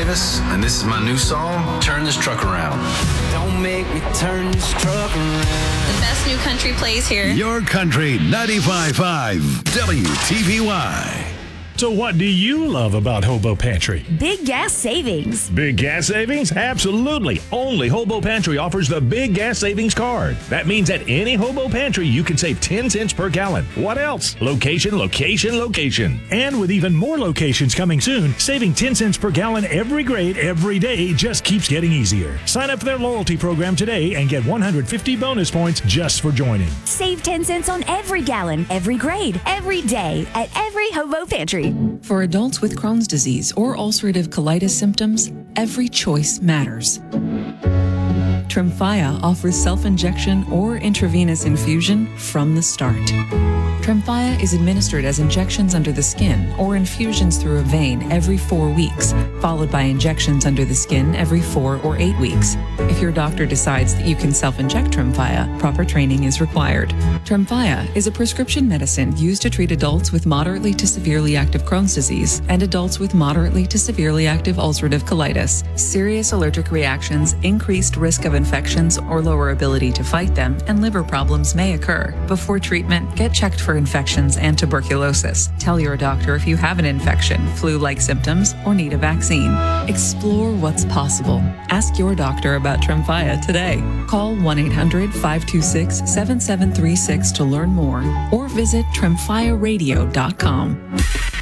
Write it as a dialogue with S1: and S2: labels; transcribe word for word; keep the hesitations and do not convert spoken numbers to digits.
S1: Davis, and this is my new song, Turn This Truck Around.
S2: Don't make me turn this truck around.
S3: The best new country plays here.
S4: Your Country ninety-five point five W T B Y.
S5: So what do you love about Hobo Pantry?
S6: Big gas savings.
S5: Big gas savings? Absolutely. Only Hobo Pantry offers the Big Gas Savings Card. That means at any Hobo Pantry, you can save ten cents per gallon. What else? Location, location, location.
S7: And with even more locations coming soon, saving ten cents per gallon every grade every day just keeps getting easier. Sign up for their loyalty program today and get one hundred fifty bonus points just for joining.
S6: Save ten cents on every gallon, every grade, every day at every Hobo Pantry.
S8: For adults with Crohn's disease or ulcerative colitis symptoms, every choice matters. Tremfya offers self-injection or intravenous infusion from the start. Tremfya is administered as injections under the skin or infusions through a vein every four weeks, followed by injections under the skin every four or eight weeks. If your doctor decides that you can self-inject Tremfya, proper training is required. Tremfya is a prescription medicine used to treat adults with moderately to severely active Crohn's disease and adults with moderately to severely active ulcerative colitis. Serious allergic reactions, increased risk of infections or lower ability to fight them, and liver problems may occur. Before treatment, get checked for infections and tuberculosis. Tell your doctor if you have an infection, flu-like symptoms, or need a vaccine. Explore what's possible. Ask your doctor about Tremfya today. Call one eight hundred, five two six, seven seven three six to learn more or visit tremfya radio dot com.